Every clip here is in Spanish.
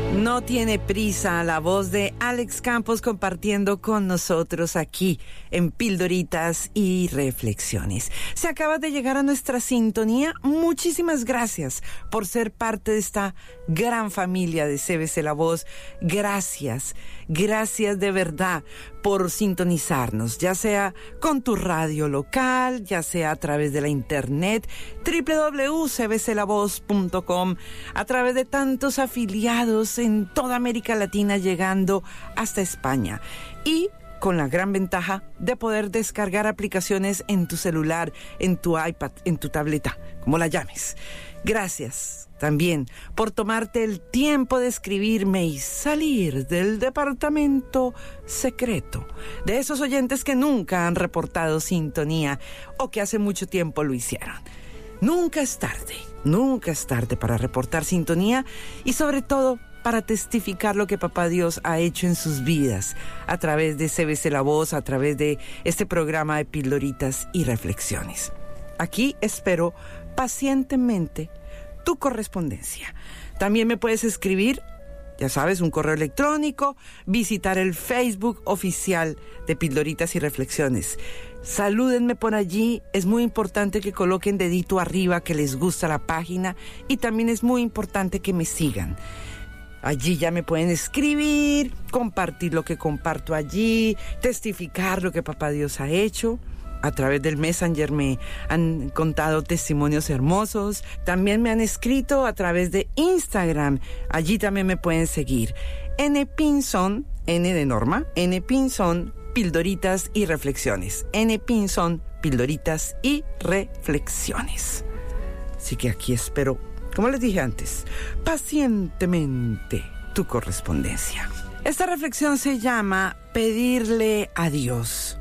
No tiene prisa, la voz de Alex Campos compartiendo con nosotros aquí en Pildoritas y Reflexiones. Se acaba de llegar a nuestra sintonía. Muchísimas gracias por ser parte de esta gran familia de CBC La Voz. Gracias de verdad por sintonizarnos, ya sea con tu radio local, ya sea a través de la internet, www.cbclavoz.com, a través de tantos afiliados en toda América Latina llegando hasta España, y con la gran ventaja de poder descargar aplicaciones en tu celular, en tu iPad, en tu tableta, como la llames. Gracias también por tomarte el tiempo de escribirme y salir del departamento secreto de esos oyentes que nunca han reportado sintonía o que hace mucho tiempo lo hicieron. Nunca es tarde para reportar sintonía y sobre todo para testificar lo que Papá Dios ha hecho en sus vidas a través de CBC La Voz, a través de este programa de Pildoritas y Reflexiones. Aquí espero pacientemente tu correspondencia. También me puedes escribir, ya sabes, un correo electrónico, visitar el Facebook oficial de Pildoritas y Reflexiones. Salúdenme por allí, es muy importante que coloquen dedito arriba que les gusta la página y también es muy importante que me sigan. Allí ya me pueden escribir, compartir lo que comparto allí, testificar lo que Papá Dios ha hecho. A través del Messenger me han contado testimonios hermosos. También me han escrito a través de Instagram. Allí también me pueden seguir. N Pinzón, N de Norma, N Pinzón, Pildoritas y Reflexiones. N Pinzón, Pildoritas y Reflexiones. Así que aquí espero, como les dije antes, pacientemente tu correspondencia. Esta reflexión se llama Pedirle a Dios.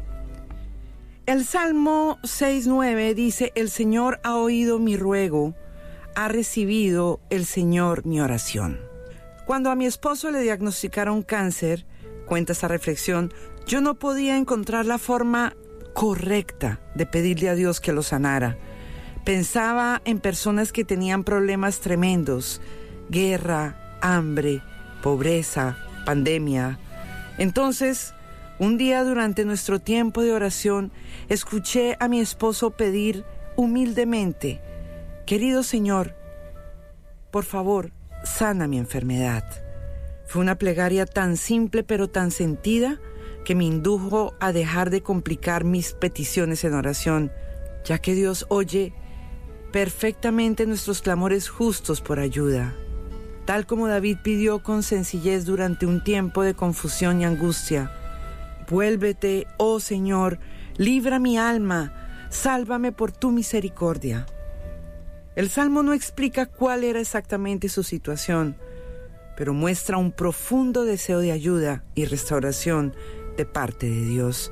El Salmo 6:9 dice: el Señor ha oído mi ruego, ha recibido el Señor mi oración. Cuando a mi esposo le diagnosticaron cáncer, cuenta esta reflexión, yo no podía encontrar la forma correcta de pedirle a Dios que lo sanara. Pensaba en personas que tenían problemas tremendos, guerra, hambre, pobreza, pandemia. Entonces, un día durante nuestro tiempo de oración, escuché a mi esposo pedir humildemente: querido Señor, por favor, sana mi enfermedad. Fue una plegaria tan simple pero tan sentida que me indujo a dejar de complicar mis peticiones en oración, ya que Dios oye perfectamente nuestros clamores justos por ayuda. Tal como David pidió con sencillez durante un tiempo de confusión y angustia: vuélvete, oh Señor, libra mi alma, sálvame por tu misericordia. El Salmo no explica cuál era exactamente su situación, pero muestra un profundo deseo de ayuda y restauración de parte de Dios.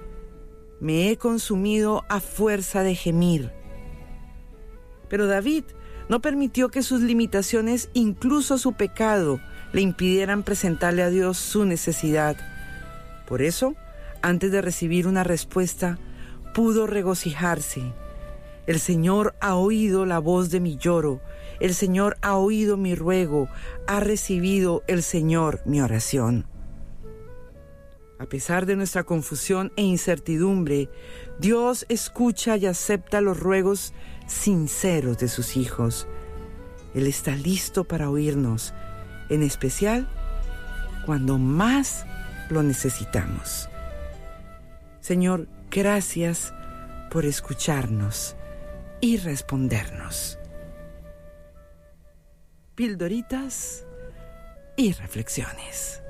Me he consumido a fuerza de gemir. Pero David no permitió que sus limitaciones, incluso su pecado, le impidieran presentarle a Dios su necesidad. Por eso, antes de recibir una respuesta, pudo regocijarse. El Señor ha oído la voz de mi lloro, el Señor ha oído mi ruego, ha recibido el Señor mi oración. A pesar de nuestra confusión e incertidumbre, Dios escucha y acepta los ruegos sinceros de sus hijos. Él está listo para oírnos, en especial cuando más lo necesitamos. Señor, gracias por escucharnos y respondernos. Pildoritas y Reflexiones.